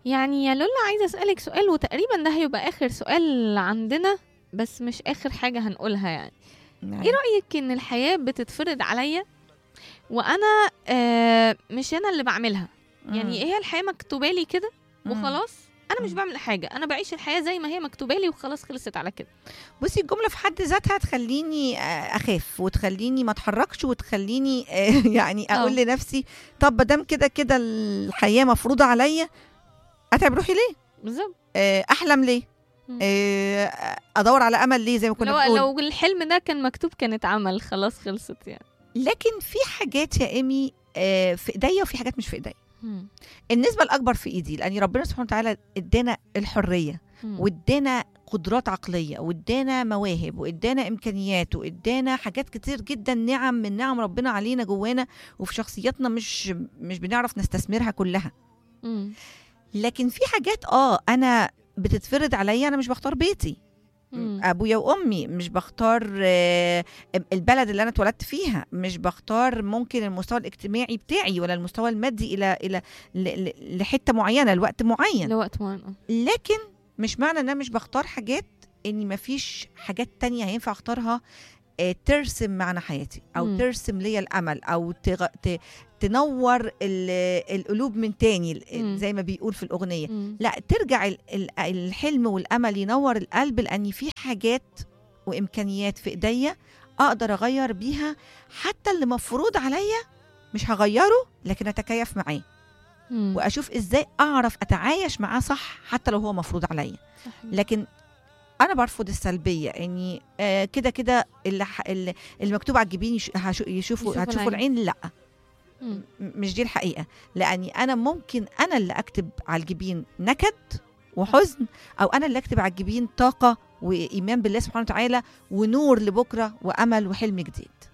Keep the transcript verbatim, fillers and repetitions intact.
يعني يا لولا عايزة أسألك سؤال، وتقريبا ده هيبقى آخر سؤال عندنا، بس مش آخر حاجة هنقولها. يعني ايه معاك. رأيك ان الحياة بتتفرض عليا وانا آه مش انا اللي بعملها؟ يعني مم. هي الحياة مكتوبة لي كده مم. وخلاص، انا مش مم. بعمل حاجة، انا بعيش الحياة زي ما هي مكتوبة لي وخلاص، خلصت على كده. بصي، الجملة في حد ذاتها تخليني آه، أخاف، وتخليني ما أتحركش، وتخليني آه، يعني أقول اه لنفسي طب مادام كده كده الحياة مفروضة عليا، أتعب روحي ليه؟ بالظبط. آه، أحلم ليه؟ مم. آه، أدور على أمل ليه زي ما كنا لو بنقول؟ لو الحلم ده كان مكتوب كان اتعمل خلاص، خلصت يعني. لكن في حاجات يا إيمي آه، في إيديا، وفي حاجات مش في إيديا. مم. النسبة الأكبر في إيدي، لأن ربنا سبحانه وتعالى إدانا الحرية، مم. وإدانا قدرات عقلية، وإدانا مواهب، وإدانا إمكانيات، وإدانا حاجات كتير جدا، نعم من نعم ربنا علينا جوانا وفي شخصياتنا، مش مش بنعرف نستثمرها كلها. مم. لكن في حاجات اه أنا بتتفرض عليا، أنا مش بختار بيتي، مم. ابويا وامي، مش بختار آه، البلد اللي انا اتولدت فيها، مش بختار ممكن المستوى الاجتماعي بتاعي، ولا المستوى المادي الى الى ل- ل- لحته معينه لوقت معين. لوقت معين. لكن مش معنى ان انا مش بختار حاجات ان مفيش حاجات تانية هينفع اختارها آه، ترسم معنى حياتي، او مم. ترسم لي الامل، او تغ... ت... تنور ال- القلوب من تاني، ال- مم. زي ما بيقول في الاغنيه. مم. لا، ترجع ال- ال- الحلم والامل ينور القلب، لان في حاجات وامكانيات في ايديا اقدر اغير بيها، حتى اللي مفروض عليا مش هغيره، لكن اتكيف معاه، مم. واشوف ازاي اعرف اتعايش معاه صح حتى لو هو مفروض عليا. صحيح. لكن انا برفض السلبيه، اني آه كده كده اللي, ح- اللي اللي مكتوب على الجبين يش- هشو- يشوفوا يشوفوا هتشوفوا العين. العين. لا، مم. م- مش دي الحقيقه، لاني انا ممكن انا اللي اكتب على الجبين نكد وحزن، او انا اللي اكتب على الجبين طاقه وايمان بالله سبحانه وتعالى، ونور لبكره، وامل، وحلم جديد.